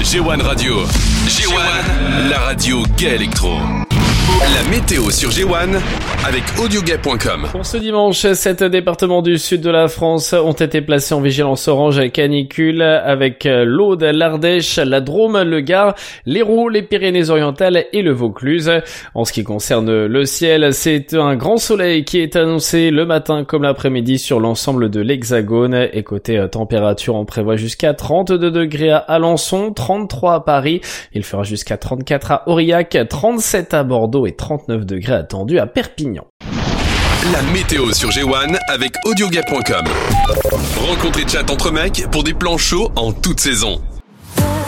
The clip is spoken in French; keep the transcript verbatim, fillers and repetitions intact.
G un Radio. G un, la radio gay électro. La météo sur G un avec audiogay point com. Pour ce dimanche, sept départements du sud de la France ont été placés en vigilance orange à canicule avec l'Aude, l'Ardèche, la Drôme, le Gard, l'Hérault, les Pyrénées-Orientales et le Vaucluse. En ce qui concerne le ciel, c'est un grand soleil qui est annoncé le matin comme l'après-midi sur l'ensemble de l'Hexagone. Et côté température, on prévoit jusqu'à trente-deux degrés à Alençon, trente-trois à Paris. Il fera jusqu'à trente-quatre à Aurillac, trente-sept à Bordeaux et trente-neuf degrés attendus à Perpignan. La météo sur G un avec audiogay point com. Rencontrez chat entre mecs pour des plans chauds en toute saison.